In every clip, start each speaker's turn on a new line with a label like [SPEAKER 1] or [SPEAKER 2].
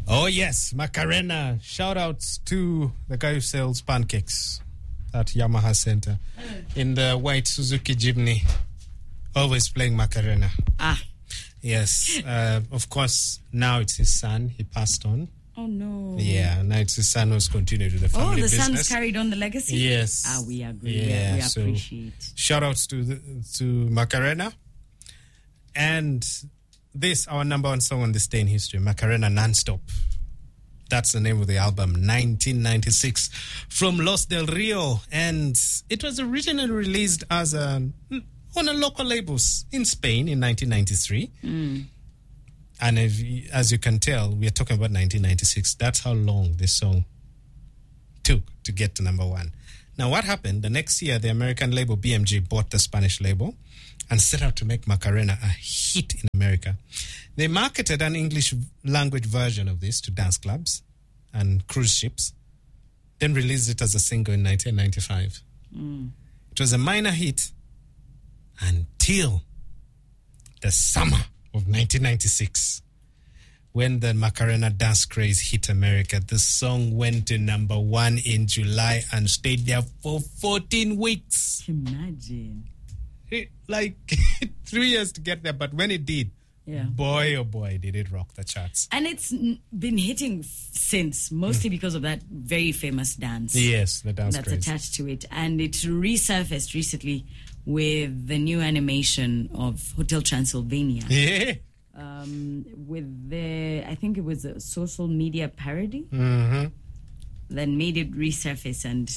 [SPEAKER 1] Oh, yes, Macarena. Shout-outs to the guy who sells pancakes at Yamaha Center in the white Suzuki Jimny. Always playing Macarena. Yes. Of course, now it's his son. He passed on.
[SPEAKER 2] Oh, no.
[SPEAKER 1] Yeah, now it's his son who's continued with the family business.
[SPEAKER 2] Oh, the son's carried on the legacy?
[SPEAKER 1] Yes.
[SPEAKER 2] We agree.
[SPEAKER 1] Yeah,
[SPEAKER 2] we
[SPEAKER 1] so
[SPEAKER 2] appreciate.
[SPEAKER 1] Shout-outs to Macarena. And this, our number one song on this day in history, Macarena Nonstop. That's the name of the album, 1996, from Los Del Rio. And it was originally released as on a local labels in Spain in 1993. And as you can tell, we are talking about 1996. That's how long this song took to get to number one. Now, what happened? The next year, the American label BMG bought the Spanish label and set out to make Macarena a hit in America. They marketed an English language version of this to dance clubs and cruise ships, then released it as a single in 1995. It was a minor hit until the summer of 1996, when the Macarena dance craze hit America. The song went to number one in July and stayed there for 14 weeks.
[SPEAKER 2] Imagine.
[SPEAKER 1] Like 3 years to get there, but when it did, boy, oh boy, did it rock the charts.
[SPEAKER 2] And it's been hitting since, mostly because of that very famous dance.
[SPEAKER 1] Yes, the dance
[SPEAKER 2] that's
[SPEAKER 1] craze
[SPEAKER 2] attached to it. And it resurfaced recently with the new animation of Hotel Transylvania.
[SPEAKER 1] Yeah.
[SPEAKER 2] With I think it was a social media parody that made it resurface. And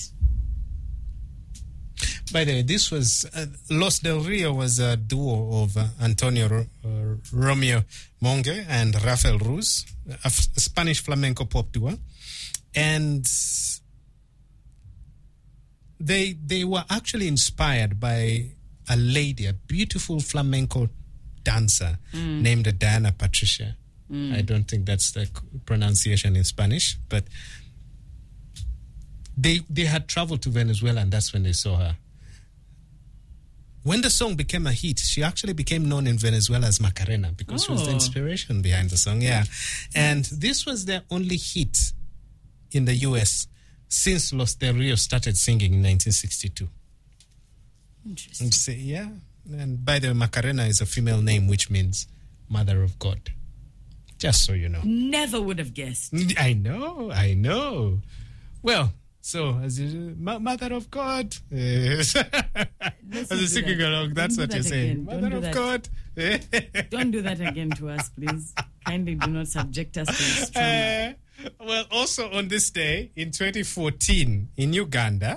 [SPEAKER 1] by the way, this was Los Del Rio was a duo of Antonio Romeo Monge and Rafael Ruz, a Spanish flamenco pop duo, and they were actually inspired by a lady, a beautiful flamenco dancer named Diana Patricia. I don't think that's the pronunciation in Spanish, but they had traveled to Venezuela, and that's when they saw her. When the song became a hit, she actually became known in Venezuela as Macarena because she was the inspiration behind the song. Yeah. And this was their only hit in the U.S. since Los Del Rio started singing in 1962.
[SPEAKER 2] Interesting.
[SPEAKER 1] Yeah. And by the way, Macarena is a female name, which means Mother of God. Just so you know.
[SPEAKER 2] Never would have guessed.
[SPEAKER 1] I know. Well, so, as you, Mother of God. As a singing along, that's what you're saying. Mother of God.
[SPEAKER 2] Don't do that again to us, please. Kindly do not subject us to this trauma.
[SPEAKER 1] Well, also on this day, in 2014, in Uganda,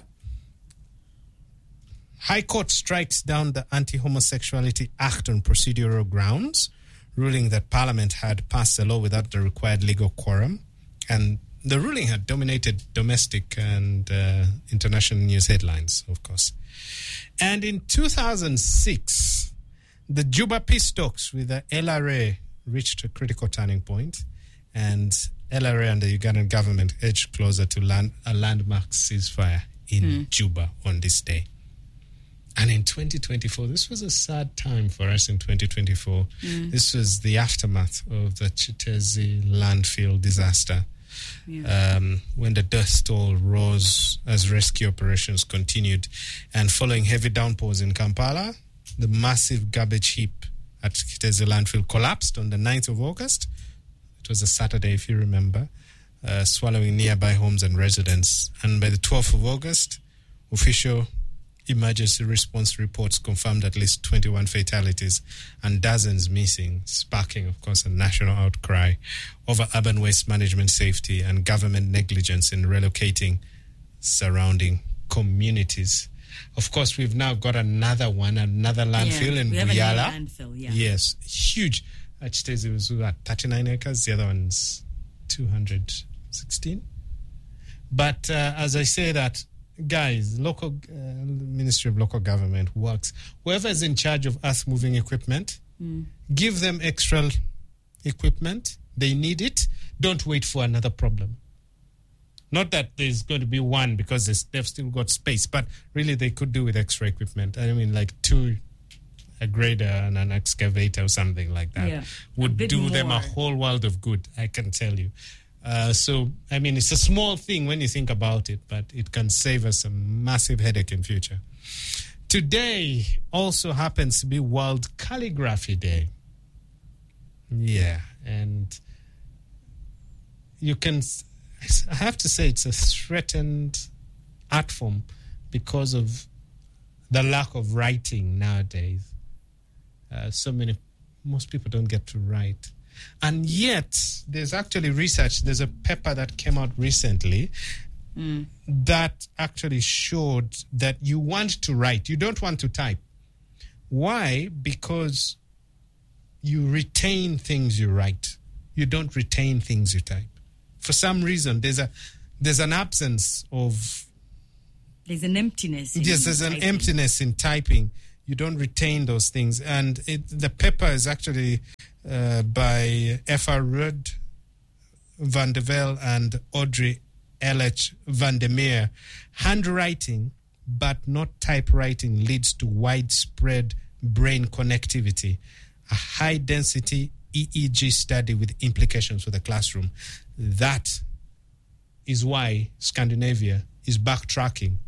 [SPEAKER 1] High Court strikes down the Anti-Homosexuality Act on procedural grounds, ruling that Parliament had passed a law without the required legal quorum. And the ruling had dominated domestic and international news headlines, of course. And in 2006, the Juba peace talks with the LRA reached a critical turning point, and LRA and the Ugandan government edged closer to a landmark ceasefire in Juba on this day. And in 2024, this was a sad time for us in 2024. This was the aftermath of the Chitezi landfill disaster. When the death toll rose as rescue operations continued. And following heavy downpours in Kampala, the massive garbage heap at Chitezi landfill collapsed on the 9th of August. It was a Saturday, if you remember, swallowing nearby homes and residents. And by the 12th of August, official emergency response reports confirmed at least 21 fatalities and dozens missing, sparking, of course, a national outcry over urban waste management safety and government negligence in relocating surrounding communities. Of course, we've now got another landfill in Buyala. Yes, huge. Chitezi was 39 acres, the other one's 216. But as I say that, guys, local Ministry of Local Government works. Whoever is in charge of earth-moving equipment, give them extra equipment. They need it. Don't wait for another problem. Not that there's going to be one because they've still got space, but really they could do with extra equipment. I mean, like a grader and an excavator or something like that would do them a whole world of good, I can tell you. So, I mean, it's a small thing when you think about it, but it can save us a massive headache in future. Today also happens to be World Calligraphy Day. Yeah, and I have to say it's a threatened art form because of the lack of writing nowadays. Most people don't get to write. And yet, there's actually research. There's a paper that came out recently that actually showed that you want to write. You don't want to type. Why? Because you retain things you write. You don't retain things you type. For some reason, there's an absence of...
[SPEAKER 2] There's an emptiness.
[SPEAKER 1] Yes, there's an emptiness in typing. You don't retain those things. And the paper is actually by F.R. Rudd van der Velde and Audrey L.H. van der Meer. Handwriting, but not typewriting, leads to widespread brain connectivity. A high-density EEG study with implications for the classroom. That is why Scandinavia is backtracking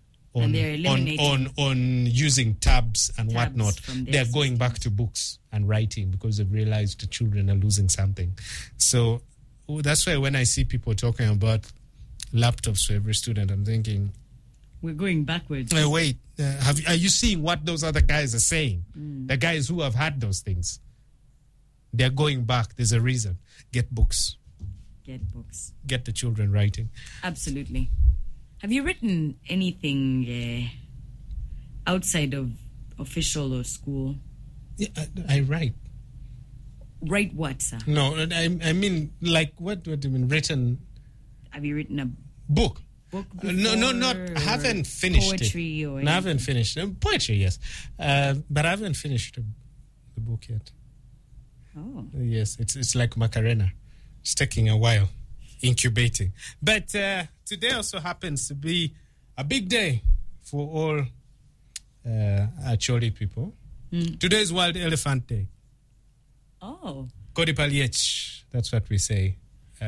[SPEAKER 1] on using tabs and whatnot. They're going back to books and writing because they've realized the children are losing something. So that's why when I see people talking about laptops for every student, I'm thinking,
[SPEAKER 2] we're going backwards.
[SPEAKER 1] Wait, are you seeing what those other guys are saying? The guys who have had those things, they're going back. There's a reason. Get books.
[SPEAKER 2] Get books.
[SPEAKER 1] Get the children writing.
[SPEAKER 2] Absolutely. Have you written anything outside of official or school?
[SPEAKER 1] Yeah, I write.
[SPEAKER 2] Write what, sir?
[SPEAKER 1] No, I mean, like, what do you mean, written?
[SPEAKER 2] Have you written a
[SPEAKER 1] book?
[SPEAKER 2] No,
[SPEAKER 1] I haven't finished
[SPEAKER 2] poetry
[SPEAKER 1] it.
[SPEAKER 2] Or
[SPEAKER 1] I haven't finished. Poetry, yes. But I haven't finished the book yet.
[SPEAKER 2] Oh.
[SPEAKER 1] Yes, it's like Macarena. It's taking a while, incubating. But today also happens to be a big day for all Acholi people. Today is World Elephant Day.
[SPEAKER 2] Oh.
[SPEAKER 1] Kodipaliech, that's what we say.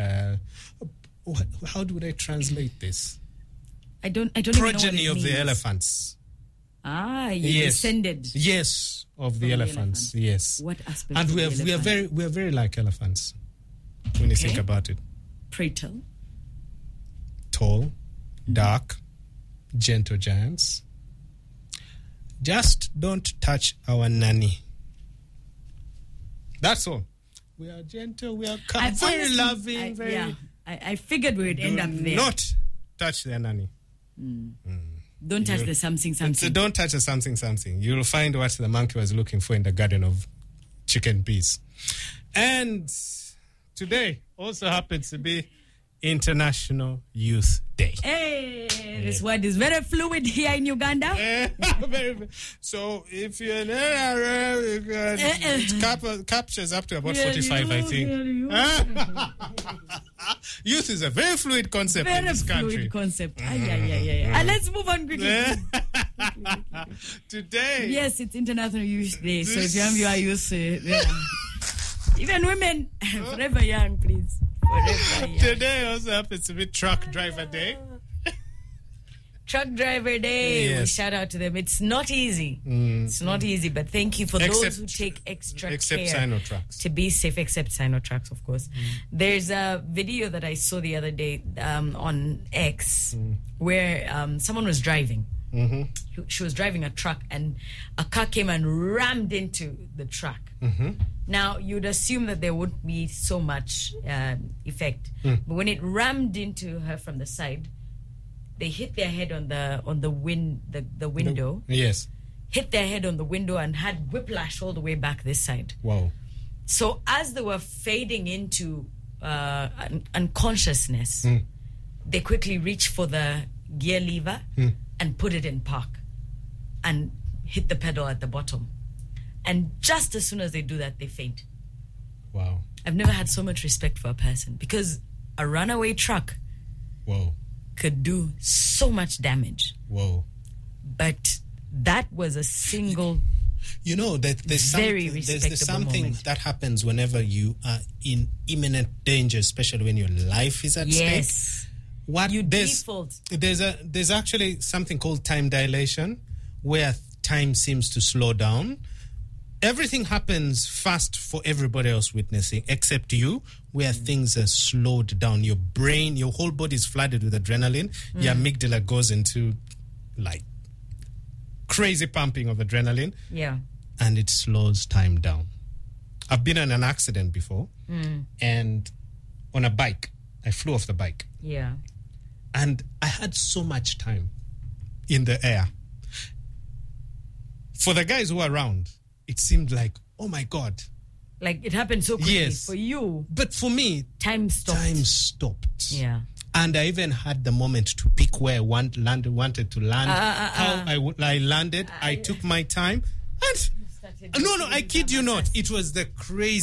[SPEAKER 1] How do I translate this?
[SPEAKER 2] I don't even know what it
[SPEAKER 1] Progeny of
[SPEAKER 2] means.
[SPEAKER 1] the elephants.
[SPEAKER 2] You descended.
[SPEAKER 1] Yes, of the elephants. Yes.
[SPEAKER 2] What aspect?
[SPEAKER 1] And
[SPEAKER 2] of
[SPEAKER 1] we are very like elephants when you think about it.
[SPEAKER 2] Pray tell.
[SPEAKER 1] Tall, dark, gentle giants. Just don't touch our nanny. That's all. We are gentle. We are kind, very loving.
[SPEAKER 2] I figured we would end up there.
[SPEAKER 1] Not touch their nanny.
[SPEAKER 2] Don't touch the something.
[SPEAKER 1] So don't touch the something. You'll find what the monkey was looking for in the garden of chicken peas. And today also happens to be International Youth Day.
[SPEAKER 2] Hey, this word is very fluid here in Uganda.
[SPEAKER 1] So if you're in it captures up to about 45, I think. Youth is a very fluid concept in this country.
[SPEAKER 2] Very fluid concept. Let's move on quickly.
[SPEAKER 1] Today.
[SPEAKER 2] Yes, it's International Youth Day. So if you have your youth, even women, forever young, please. Forever young.
[SPEAKER 1] Today also happens to be Truck Driver Day.
[SPEAKER 2] Truck Driver Day.
[SPEAKER 1] Yes.
[SPEAKER 2] We shout out to them. It's not easy. It's not easy, but thank you for those who take extra care
[SPEAKER 1] Sinotrucks.
[SPEAKER 2] to be safe, except Sinotrucks, of course. There's a video that I saw the other day on X where someone was driving. She was driving a truck and a car came and rammed into the truck. Now, you'd assume that there wouldn't be so much effect. But when it rammed into her from the side, they hit their head on the window.
[SPEAKER 1] Yes.
[SPEAKER 2] Hit their head on the window and had whiplash all the way back this side.
[SPEAKER 1] Wow.
[SPEAKER 2] So as they were fading into unconsciousness, they quickly reached for the gear lever and put it in park and hit the pedal at the bottom. And just as soon as they do that, they faint.
[SPEAKER 1] Wow.
[SPEAKER 2] I've never had so much respect for a person because a runaway truck could do so much damage.
[SPEAKER 1] Whoa.
[SPEAKER 2] But that was a single
[SPEAKER 1] You know that there's something
[SPEAKER 2] moment.
[SPEAKER 1] that happens whenever you are in imminent danger, especially when your life is at stake. What
[SPEAKER 2] you
[SPEAKER 1] there's
[SPEAKER 2] default.
[SPEAKER 1] There's actually something called time dilation, where time seems to slow down. Everything happens fast for everybody else witnessing, except you, where things are slowed down. Your brain, your whole body is flooded with adrenaline. Your amygdala goes into like crazy pumping of adrenaline.
[SPEAKER 2] Yeah.
[SPEAKER 1] And it slows time down. I've been in an accident before, and on a bike, I flew off the bike.
[SPEAKER 2] Yeah.
[SPEAKER 1] And I had so much time in the air. For the guys who were around, it seemed like, oh my God.
[SPEAKER 2] Like it happened so quickly.
[SPEAKER 1] Yes.
[SPEAKER 2] For you,
[SPEAKER 1] But for me,
[SPEAKER 2] time stopped.
[SPEAKER 1] time stopped.
[SPEAKER 2] Yeah.
[SPEAKER 1] And I even had the moment to pick where I wanted to land, how I landed. I took my time. And no, I kid you not. It was the crazy.